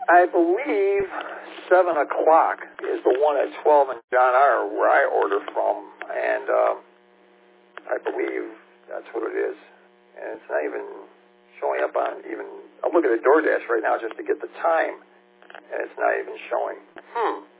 I believe 7 o'clock is the one at 12 and John R. where I order from, and I believe that's what it is. And it's not even showing up on I'm looking at DoorDash right now just to get the time, and it's not even showing.